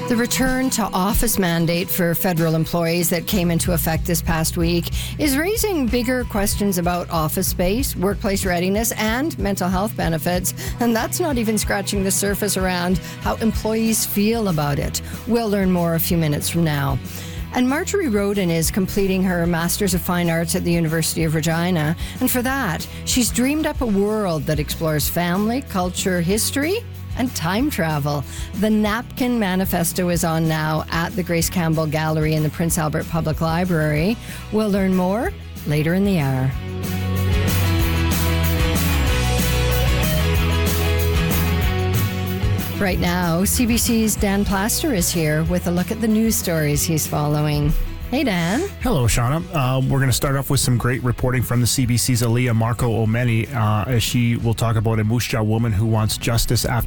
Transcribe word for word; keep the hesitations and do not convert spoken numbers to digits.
The return to office mandate for federal employees that came into effect this past week is raising bigger questions about office space, workplace readiness, and mental health benefits. And that's not even scratching the surface around how employees feel about it. We'll learn more a few minutes from now. And Marjorie Roden is completing her Masters of Fine Arts at the University of Regina. And for that, she's dreamed up a world that explores family, culture, history, and time travel. The Napkin Manifesto is on now at the Grace Campbell Gallery in the Prince Albert Public Library. We'll learn more later in the hour. Right now, C B C's Dan Plaster is here with a look at the news stories he's following. Hey, Dan. Hello, Shauna. Uh, we're going to start off with some great reporting from the C B C's Aliyah Marco Omeni uh, as she will talk about a Moose Jaw woman who wants justice after